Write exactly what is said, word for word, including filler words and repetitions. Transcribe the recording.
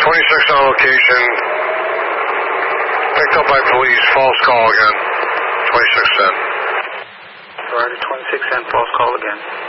twenty-six on location. Picked up by police. False call again. twenty-six ten. Roger, twenty-six ten, false call again.